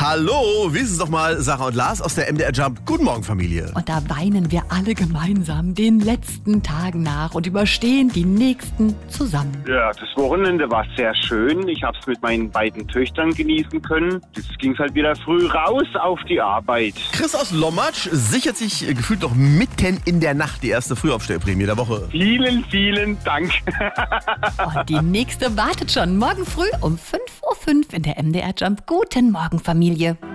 Hallo, wie ist es doch mal, Sarah und Lars aus der MDR Jump. Guten Morgen, Familie. Und da weinen wir alle gemeinsam den letzten Tagen nach und überstehen die nächsten zusammen. Ja, das Wochenende war sehr schön. Ich habe es mit meinen beiden Töchtern genießen können. Jetzt ging es halt wieder früh raus auf die Arbeit. Chris aus Lommatsch sichert sich gefühlt noch mitten in der Nacht die erste Frühaufstellprämie der Woche. Vielen, vielen Dank. Und die nächste wartet schon morgen früh um 5:05 Uhr in der MDR Jump. Guten Morgen, Familie.